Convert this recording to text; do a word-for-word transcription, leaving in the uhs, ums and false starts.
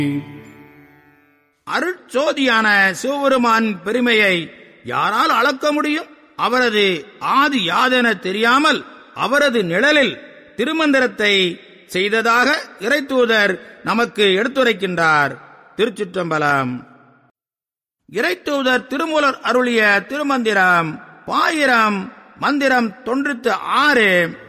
அருட்சோதியான சிவபெருமான் பெருமையை யாரால் அளக்க முடியும்? அவரது ஆதி யாதென தெரியாமல் அவரது நிழலில் திருமந்திரத்தை செய்ததாக இறைத்தூதர் நமக்கு எடுத்துரைக்கின்றார். திருச்சிற்றம்பலம். இறைத்தூதர் திருமூலர் அருளிய திருமந்திரம் பாயிரம் மந்திரம் தொன்னூற்று ஆறு.